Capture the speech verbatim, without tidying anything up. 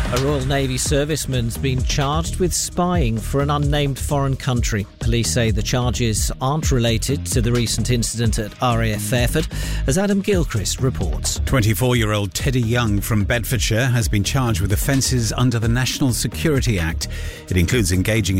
A Royal Navy serviceman's been charged with spying for an unnamed foreign country. Police say the charges aren't related to the recent incident at R A F Fairford, as Adam Gilchrist reports. twenty-four-year-old Teddy Young from Bedfordshire has been charged with offences under the National Security Act. It includes engaging